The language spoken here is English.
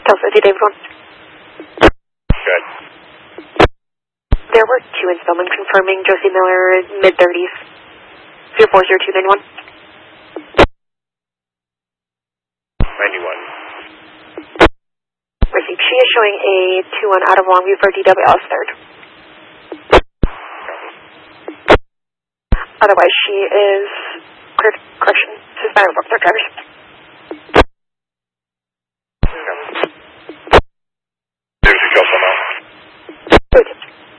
Delta 50, David 1. Good. There were 2 in Spillman confirming Josie Miller, mid-30s. 040291. 91. Received. She is showing a 2-1 out of Longview for DWL's 3rd. Otherwise, she is, correction, suspended book their drivers.